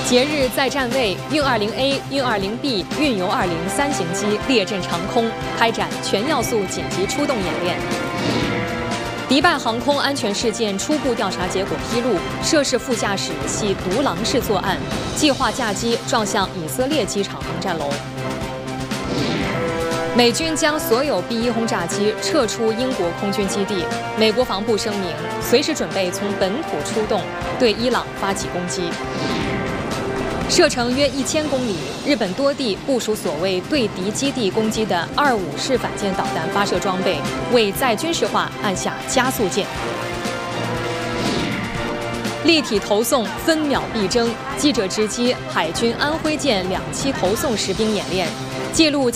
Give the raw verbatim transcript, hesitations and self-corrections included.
节日在站位，运二零 A、运二零 B、运油二零三型机列阵长空，开展全要素紧急出动演练。迪拜航空安全事件初步调查结果披露，涉事副驾驶系独狼式作案，计划驾机撞向以色列机场航站楼。美军将所有 B 一轰炸机撤出英国空军基地，美国防部声明，随时准备从本土出动，对伊朗发起攻击。射程约一千公里，日本多地部署所谓对敌基地攻击的二五式反舰导弹发射装备，为再军事化按下加速键。立体投送分秒必争，记者直击海军安徽舰两栖投送实兵演练，记录。